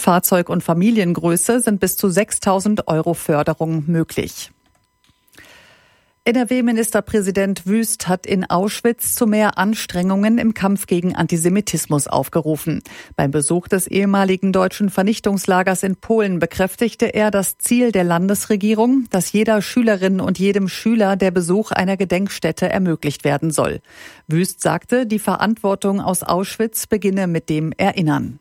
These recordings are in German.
Fahrzeug- und Familiengröße sind bis zu 6.000 € Förderung möglich. NRW-Ministerpräsident Wüst hat in Auschwitz zu mehr Anstrengungen im Kampf gegen Antisemitismus aufgerufen. Beim Besuch des ehemaligen deutschen Vernichtungslagers in Polen bekräftigte er das Ziel der Landesregierung, dass jeder Schülerin und jedem Schüler der Besuch einer Gedenkstätte ermöglicht werden soll. Wüst sagte, die Verantwortung aus Auschwitz beginne mit dem Erinnern.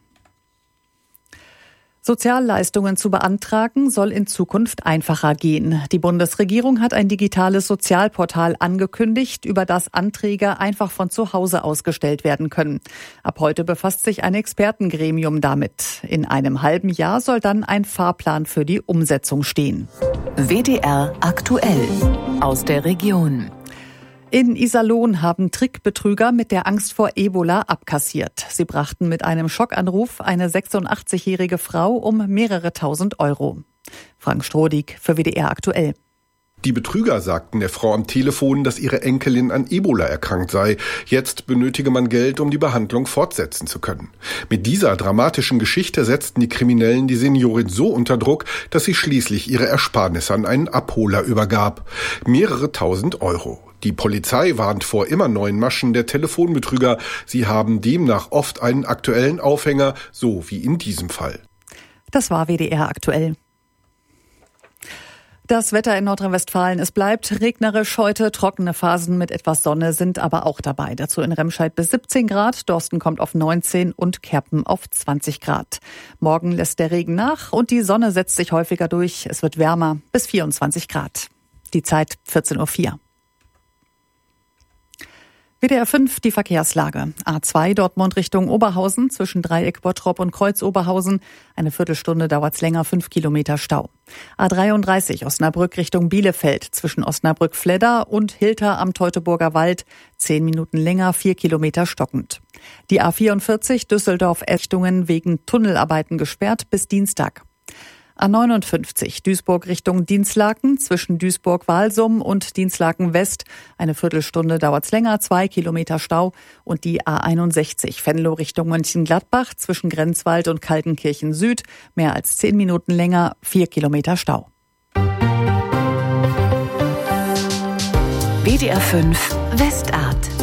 Sozialleistungen zu beantragen soll in Zukunft einfacher gehen. Die Bundesregierung hat ein digitales Sozialportal angekündigt, über das Anträge einfach von zu Hause aus gestellt werden können. Ab heute befasst sich ein Expertengremium damit. In einem halben Jahr soll dann ein Fahrplan für die Umsetzung stehen. WDR aktuell aus der Region. In Iserlohn haben Trickbetrüger mit der Angst vor Ebola abkassiert. Sie brachten mit einem Schockanruf eine 86-jährige Frau um mehrere tausend €. Frank Strodig für WDR aktuell. Die Betrüger sagten der Frau am Telefon, dass ihre Enkelin an Ebola erkrankt sei. Jetzt benötige man Geld, um die Behandlung fortsetzen zu können. Mit dieser dramatischen Geschichte setzten die Kriminellen die Seniorin so unter Druck, dass sie schließlich ihre Ersparnisse an einen Abholer übergab. Mehrere tausend €. Die Polizei warnt vor immer neuen Maschen der Telefonbetrüger. Sie haben demnach oft einen aktuellen Aufhänger, so wie in diesem Fall. Das war WDR aktuell. Das Wetter in Nordrhein-Westfalen, es bleibt regnerisch heute. Trockene Phasen mit etwas Sonne sind aber auch dabei. Dazu in Remscheid bis 17 Grad, Dorsten kommt auf 19 und Kerpen auf 20 Grad. Morgen lässt der Regen nach und die Sonne setzt sich häufiger durch. Es wird wärmer bis 24 Grad. Die Zeit 14:04 Uhr. WDR 5, die Verkehrslage. A2 Dortmund Richtung Oberhausen zwischen Dreieck Bottrop und Kreuz Oberhausen. Eine Viertelstunde dauert's länger, 5 Kilometer Stau. A33 Osnabrück Richtung Bielefeld zwischen Osnabrück-Fledder und Hilter am Teutoburger Wald. 10 Minuten länger, 4 Kilometer stockend. Die A44 Düsseldorf-Richtungen wegen Tunnelarbeiten gesperrt bis Dienstag. A59 Duisburg Richtung Dinslaken zwischen Duisburg-Walsum und Dinslaken-West. Eine Viertelstunde dauert's länger, 2 Kilometer Stau. Und die A61 Venlo Richtung Mönchengladbach zwischen Grenzwald und Kaltenkirchen Süd. Mehr als 10 Minuten länger, 4 Kilometer Stau. WDR 5 Westart.